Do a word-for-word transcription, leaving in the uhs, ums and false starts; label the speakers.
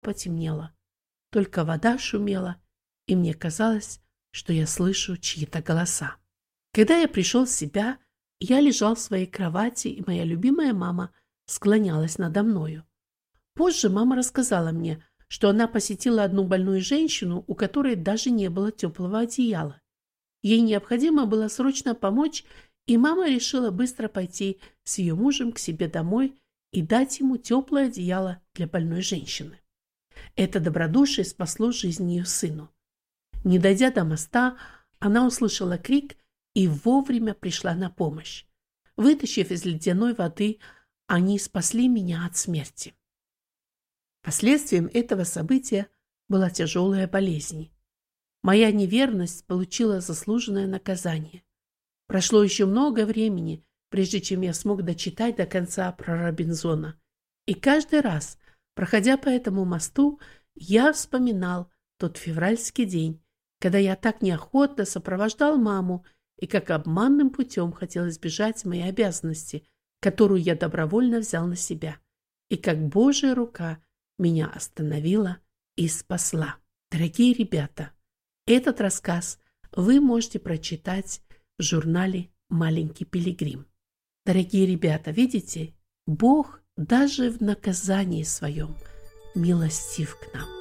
Speaker 1: потемнело. Только вода шумела, и мне казалось, что я слышу чьи-то голоса. Когда я пришел в себя, я лежал в своей кровати, и моя любимая мама склонялась надо мною. Позже мама рассказала мне, что она посетила одну больную женщину, у которой даже не было теплого одеяла. Ей необходимо было срочно помочь, и мама решила быстро пойти с ее мужем к себе домой и дать ему теплое одеяло для больной женщины. Это добродушие спасло жизнь ее сыну. Не дойдя до моста, она услышала крик и вовремя пришла на помощь. Вытащив из ледяной воды, они спасли меня от смерти. Последствием этого события была тяжелая болезнь. Моя неверность получила заслуженное наказание. Прошло еще много времени, прежде чем я смог дочитать до конца про Робинзона. И каждый раз, проходя по этому мосту, я вспоминал тот февральский день, когда я так неохотно сопровождал маму и как обманным путем хотел избежать моей обязанности, которую я добровольно взял на себя, и как Божья рука меня остановила и спасла. Дорогие ребята, этот рассказ вы можете прочитать в журнале «Маленький пилигрим». Дорогие ребята, видите, Бог даже в наказании своем милостив к нам.